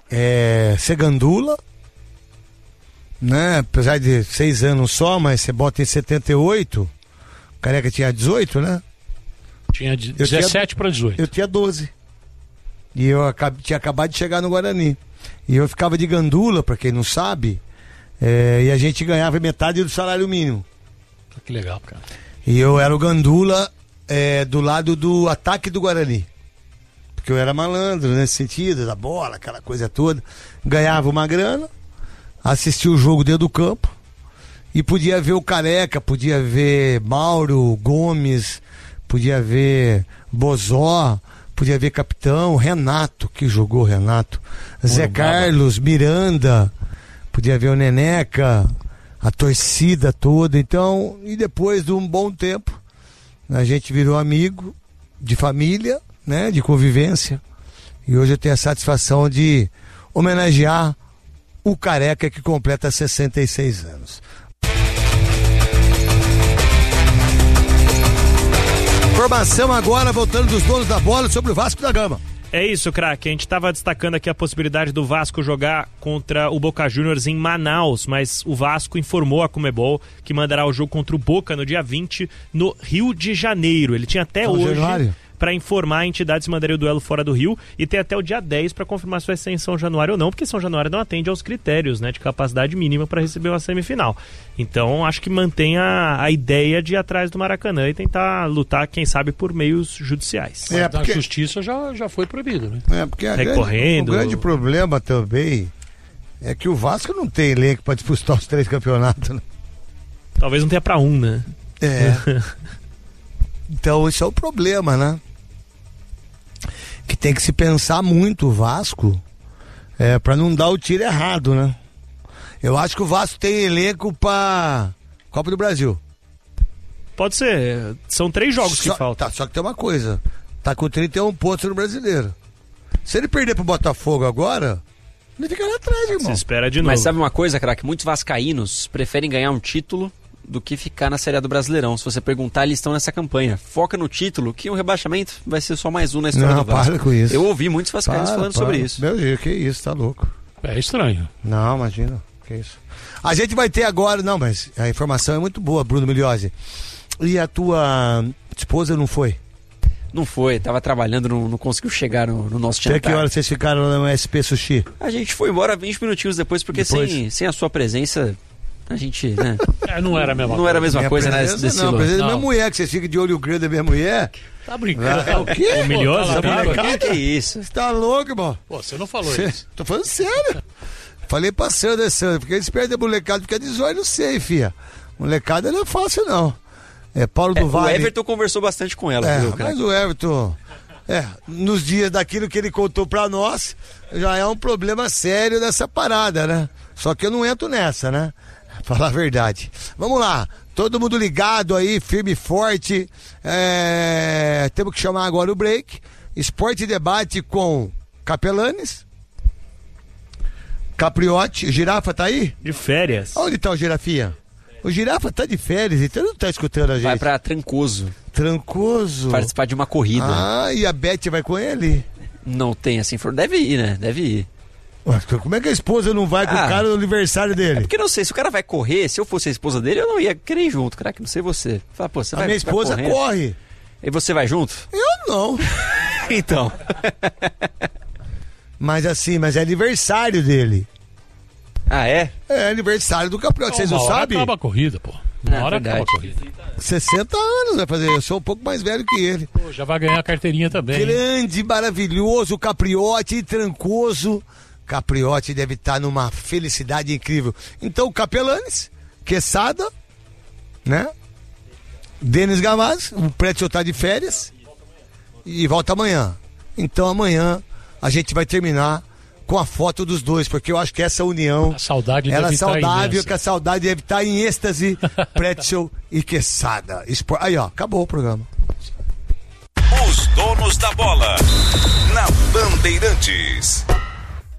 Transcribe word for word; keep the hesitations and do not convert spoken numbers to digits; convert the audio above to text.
é, ser gandula, né? Apesar de seis anos só, mas você bota em setenta e oito, o Careca tinha dezoito, né? Tinha dezessete para dezoito. Eu tinha doze. E eu acab, tinha acabado de chegar no Guarani. E eu ficava de gandula, pra quem não sabe, é, e a gente ganhava metade do salário mínimo. Que legal, cara. E eu era o gandula é, do lado do ataque do Guarani. Porque eu era malandro nesse sentido, da bola, aquela coisa toda. Ganhava uma grana, assistia o jogo dentro do campo e podia ver o Careca, podia ver Mauro Gomes, podia ver Bozó, podia ver Capitão, Renato, que jogou Renato, Zé Carlos, Miranda, podia ver o Neneca, a torcida toda. Então, e depois de um bom tempo, a gente virou amigo de família, né, de convivência, e hoje eu tenho a satisfação de homenagear o Careca, que completa sessenta e seis anos. Informação agora, voltando dos donos da bola, sobre o Vasco da Gama. É isso, craque. A gente estava destacando aqui a possibilidade do Vasco jogar contra o Boca Juniors em Manaus, mas o Vasco informou a Conmebol que mandará o jogo contra o Boca no dia vinte no Rio de Janeiro. Ele tinha até São hoje Januário. para informar a entidade se mandaria o duelo fora do Rio, e tem até o dia dez para confirmar se vai ser em São Januário ou não, porque São Januário não atende aos critérios, né, de capacidade mínima para receber uma semifinal. Então acho que mantém a, a ideia de ir atrás do Maracanã e tentar lutar, quem sabe, por meios judiciais. É, porque... a justiça já, já foi proibido, né? É, porque a Recorrendo... grande, o grande problema também é que o Vasco não tem elenco para disputar os três campeonatos, né? Talvez não tenha para um, né? É. Então esse é o problema, né? Que tem que se pensar muito o Vasco, é, para não dar o tiro errado, né? Eu acho que o Vasco tem elenco para Copa do Brasil. Pode ser. São três jogos só, que faltam. Tá, só que tem uma coisa. Tá com trinta e um pontos no Brasileiro. Se ele perder pro Botafogo agora, ele fica lá atrás, irmão. Se espera de novo. Mas sabe uma coisa, craque? Muitos vascaínos preferem ganhar um título do que ficar na Série A do Brasileirão. Se você perguntar, eles estão nessa campanha. Foca no título, que o rebaixamento vai ser só mais um na história não, do Vasco. Para com isso. Eu ouvi muitos vascaínos para, falando para. sobre isso. Meu Deus, que isso, tá louco. É estranho. Não, imagina, que isso. A gente vai ter agora, não, mas a informação é muito boa, Bruno Migliozzi. E a tua esposa não foi? Não foi, tava trabalhando, não, não conseguiu chegar no, no nosso jantar. Até que hora vocês ficaram no S P Sushi? A gente foi embora vinte minutinhos depois, porque depois? Sem, sem a sua presença, a gente, né? É, não era a mesma não coisa. era a mesma Minha coisa, né? presença, Desse não, a presença da minha Não. mulher, que vocês ficam de olho grande da minha mulher. Tá brincando. Ah, o quê? O Migliozzi, Pô, tá tá? brincando. Que, que isso? Você tá louco, irmão? Pô, você não falou Cê, isso. tô falando sério. Falei pra Sandra, Sandra, porque eles perdem a molecada, fica de zóio, não sei, fia. Molecada não é fácil, não. É Paulo É, do Vale. o Everton conversou bastante com ela, É, viu, mas craque? o Everton, é, nos dias daquilo que ele contou pra nós, já é um problema sério dessa parada, né? Só que eu não entro nessa, né? Falar a verdade. Vamos lá, todo mundo ligado aí, firme e forte. É, temos que chamar agora o break. Esporte e debate com Capelanes, Capriotti. O Girafa tá aí? De férias. Onde tá o Girafinha? O Girafa tá de férias, então ele não tá escutando a gente. Vai pra Trancoso Trancoso. participar de uma corrida. Ah, e a Beth vai com ele? Não tem assim, for... deve ir, né? Deve ir. Ué, como é que a esposa não vai com Ah. o cara no aniversário dele? Porque não sei, se o cara vai correr, se eu fosse a esposa dele, eu não ia querer ir junto, craque. Não sei você. Fala, pô, você A vai, minha vai esposa correndo. corre. E você vai junto? Eu não. Então. Mas assim, mas é aniversário dele. Ah, é? É aniversário do Capriotti, vocês Uma não hora sabem? acaba a corrida, pô. Uma É, hora verdade. acaba a corrida. sessenta anos vai fazer, eu sou um pouco mais velho que ele. Pô, já vai ganhar a carteirinha também. hein? Grande, maravilhoso, Capriotti, trancoso. Capriotti deve estar numa felicidade incrível. Então, Capelanes, Quesada, né? Denis Gavaz, o Prétio tá de férias e volta amanhã. Então amanhã a gente vai terminar com a foto dos dois, porque eu acho que essa união, A saudade ela é deve estar saudável, imensa. que a saudade deve estar em êxtase. Pretzel e Quesada. Espor... Aí, ó, acabou o programa. Os donos da bola na Bandeirantes.